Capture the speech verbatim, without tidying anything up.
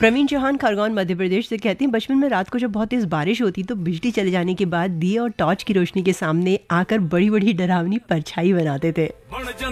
प्रवीण चौहान खरगोन मध्य प्रदेश से कहती हैं, बचपन में रात को जब बहुत तेज बारिश होती तो बिजली चले जाने के बाद दिए और टॉर्च की रोशनी के सामने आकर बड़ी बड़ी डरावनी परछाई बनाते थे।